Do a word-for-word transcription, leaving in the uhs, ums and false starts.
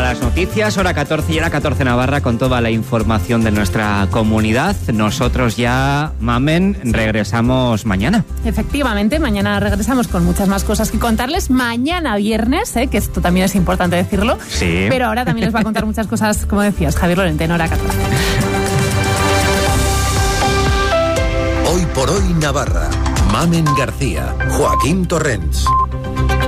las noticias, hora catorce y hora catorce Navarra, con toda la información de nuestra comunidad. Nosotros ya, Mamen, regresamos mañana. Efectivamente, mañana regresamos con muchas más cosas que contarles. Mañana viernes, ¿eh? Que esto también es importante decirlo. Sí. Pero ahora también les va a contar muchas cosas, como decías, Javier Lorente, en hora catorce. Hoy por hoy Navarra. Mamen García, Joaquín Torrents.